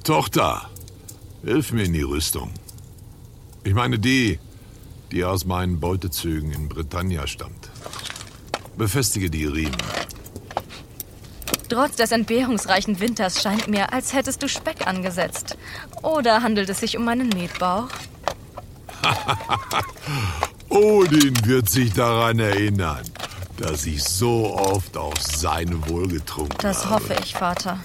Tochter, hilf mir in die Rüstung. Ich meine die aus meinen Beutezügen in Britannia stammt. Befestige die Riemen. Trotz des entbehrungsreichen Winters scheint mir, als hättest du Speck angesetzt. Oder handelt es sich um meinen Metbauch? Odin wird sich daran erinnern, dass ich so oft auf sein Wohl getrunken habe. Das hoffe ich, Vater.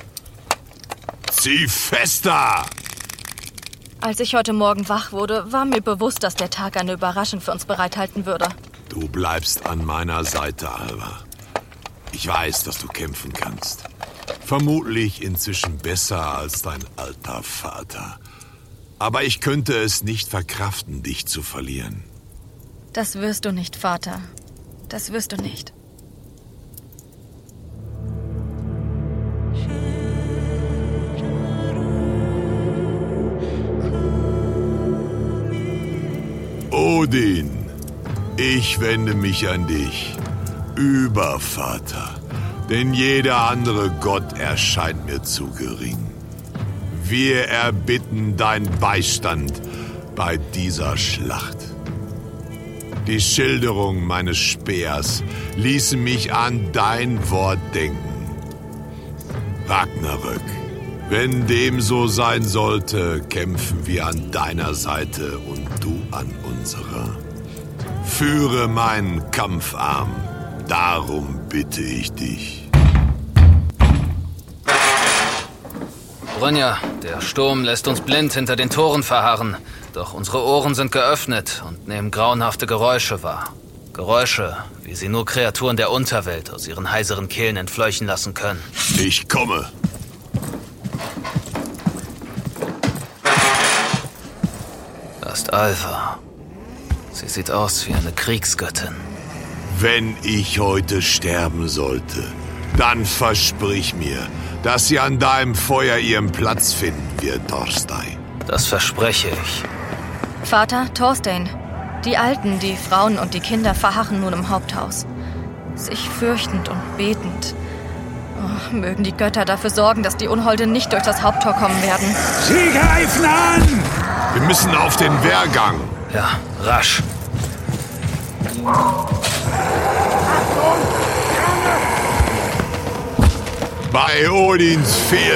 Zieh fester! Als ich heute Morgen wach wurde, war mir bewusst, dass der Tag eine Überraschung für uns bereithalten würde. Du bleibst an meiner Seite, Alva. Ich weiß, dass du kämpfen kannst. Vermutlich inzwischen besser als dein alter Vater. Aber ich könnte es nicht verkraften, dich zu verlieren. Das wirst du nicht, Vater. Das wirst du nicht. Odin, ich wende mich an dich, Übervater, denn jeder andere Gott erscheint mir zu gering. Wir erbitten deinen Beistand bei dieser Schlacht. Die Schilderung meines Speers ließen mich an dein Wort denken. Ragnarök, wenn dem so sein sollte, kämpfen wir an deiner Seite und du an unserer. Führe meinen Kampfarm, darum bitte ich dich. Brynja, der Sturm lässt uns blind hinter den Toren verharren. Doch unsere Ohren sind geöffnet und nehmen grauenhafte Geräusche wahr. Geräusche, wie sie nur Kreaturen der Unterwelt aus ihren heiseren Kehlen entfleuchen lassen können. Ich komme. Das ist Alva. Sie sieht aus wie eine Kriegsgöttin. Wenn ich heute sterben sollte, dann versprich mir, dass sie an deinem Feuer ihren Platz finden wird, Thorstein. Das verspreche ich. Vater, Thorstein, die Alten, die Frauen und die Kinder verharren nun im Haupthaus. Sich fürchtend und betend. Oh, mögen die Götter dafür sorgen, dass die Unholde nicht durch das Haupttor kommen werden. Sie greifen an! Wir müssen auf den Wehrgang. Ja, rasch. Bei Odins